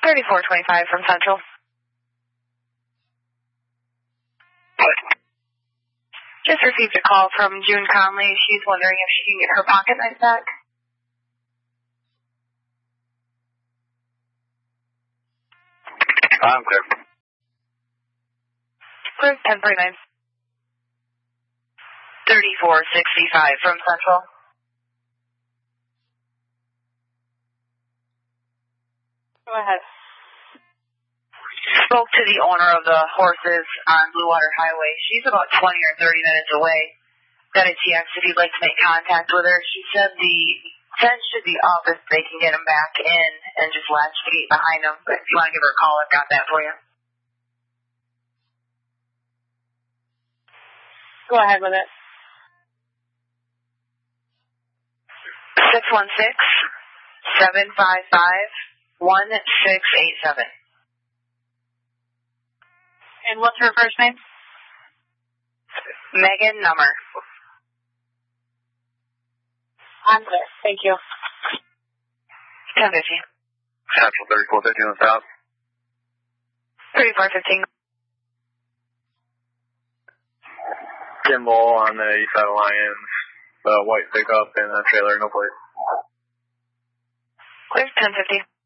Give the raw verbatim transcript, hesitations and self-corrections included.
thirty-four twenty-five from Central. Just received a call from June Conley. She's wondering if she can get her pocket knife back. I'm clear. Clear, ten thirty-nine. thirty-four sixty-five from Central. Go ahead. Spoke to the owner of the horses on Blue Water Highway. She's about twenty or thirty minutes away. Got a T X if you'd like to make contact with her. She said the fence should be up if they can get him back in and just latch the gate behind him. But if you want to give her a call, I've got that for you. Go ahead with it. six one six, seven five five, one six eight seven. And what's her first name? Megan Nummer. I'm clear. Thank you. ten fifty. Central thirty-four fifty on the south. thirty-four fifteen. Jim Bull on the east side of Lions. The white pickup and a trailer, no plate. Clear, ten fifty.